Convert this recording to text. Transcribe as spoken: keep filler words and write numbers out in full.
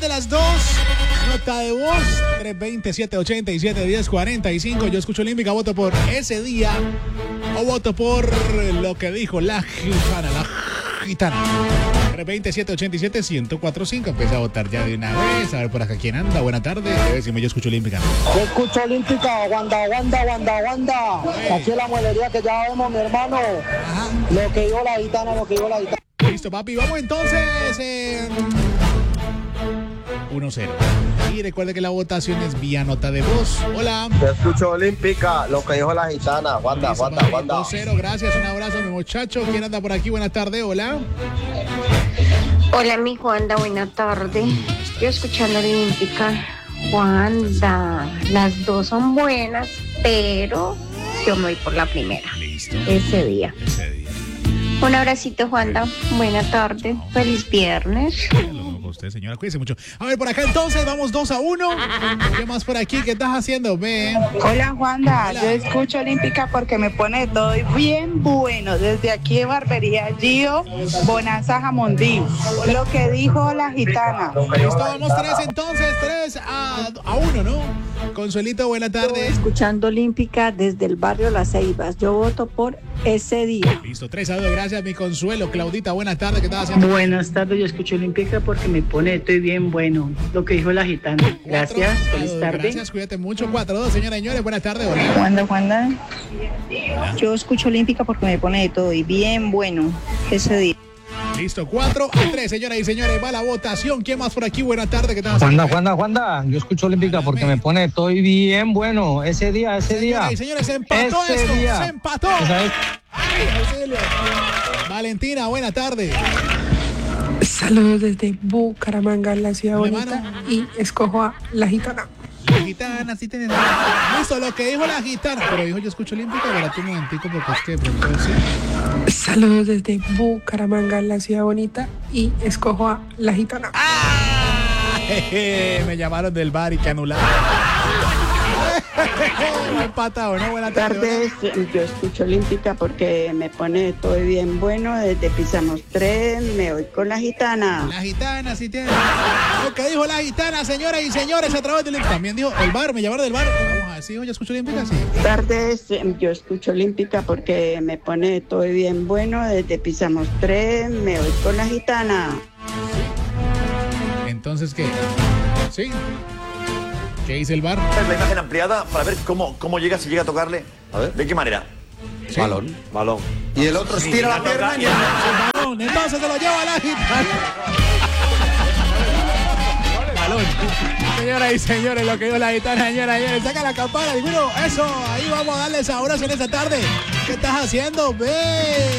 De las dos, nota de voz, tres veinte, siete ochenta y siete, diez cuarenta y cinco. Yo escucho Olímpica, voto por ese día o voto por lo que dijo la gitana, la gitana. tres veinte, siete ochenta y siete, ciento cuatro cinco. Empieza a votar ya de una vez. A ver por acá quién anda. Buena tarde. Debe decirme, yo escucho Olímpica. Yo escucho Olímpica, Wanda, Wanda, Wanda, Wanda. Hey. Aquí en la muelería que ya vemos, mi hermano. Ajá. Lo que dijo la gitana, lo que dijo la gitana. Listo, papi. Vamos entonces. Eh... uno cero. Y recuerde que la votación es vía nota de voz. Hola. Yo escucho Olímpica, lo que dijo la gitana. Wanda, Listo, Wanda, papi. Wanda. dos cero, gracias. Un abrazo, mi muchacho. ¿Quién anda por aquí? Buenas tardes. Hola. Hola, mi Juanda, buena tarde. Yo escuchando Olímpica. Juanda, las dos son buenas, pero yo me voy por la primera. Listo. Ese día. Ese día. Un abracito, Juanda. Buena tarde. Feliz viernes. Usted, señora, cuídese mucho. A ver, por acá entonces, vamos dos a uno. ¿Qué más por aquí? ¿Qué estás haciendo? Ve. Hola, Juanda. Hola. Yo escucho Olímpica porque me pone todo bien bueno. Desde aquí de Barbería Gio, Bonanza Jamondí. Lo que dijo la gitana. Listo, vamos tres entonces, tres a, a uno, ¿no? Consuelito, buena tarde. Escuchando Olímpica desde el barrio Las Ceibas. Yo voto por ese día. Listo, tres a dos, gracias, mi Consuelo. Claudita, buena tarde, ¿qué estás haciendo? Buenas tardes, yo escucho Olímpica porque me pone estoy bien bueno. Lo que dijo la gitana. Gracias, Cuatro a feliz dos, tarde. Gracias, cuídate mucho. cuatro a dos, señoras y señores, buenas tardes. Hola. Juanda, Juanda. Yo escucho Olímpica porque me pone de todo y bien bueno ese día. Listo, cuatro a tres, señoras y señores, va la votación. ¿Quién más por aquí? Buena tarde, ¿qué estás haciendo? Juanda, Juanda, Juanda, yo escucho Olímpica porque me pone, estoy bien bueno, ese día, ese día. Señoras y señores, se empató Ese esto, día. se empató. Esa es- Ay, auxilio. Valentina, buena tarde. Saludos desde Bucaramanga, la ciudad Hola, bonita, mano. y escojo a la gitana. La gitana, sí tiene. Listo, lo que dijo la gitana. Pero dijo, yo escucho Olímpica, espérate un momentico porque es que de pronto sí. Saludos desde Bucaramanga, la ciudad bonita, y escojo a la gitana. ¡Ah! Jeje, me llamaron del bar y que anularon. Me empatado, ¿no? Buena tarde. Tardes, yo escucho Olímpica porque me pone todo bien bueno. Desde Pisamos Tres, me voy con la gitana. La gitana, sí tiene. Lo que dijo la gitana, señoras y señores, a través del. También dijo el bar, me llamaron del bar. Vamos a decir, yo escucho Olímpica, sí. Tardes, yo escucho Olímpica porque me pone todo bien bueno. Desde Pisamos Tres, me voy con la gitana. Entonces, ¿qué? ¿Sí? ¿Qué dice el bar? La imagen ampliada para ver cómo, cómo llega, si llega a tocarle. A ver. ¿De qué manera? Sí. Balón, balón. Y el otro estira la pierna y... El balón, entonces se lo lleva la gitana. Balón. Señoras y señores, lo que dijo la gitana, señoras y señores, saca la campana y bueno, eso, ahí vamos a darle sabroso en esta tarde. ¿Qué estás haciendo? Ve.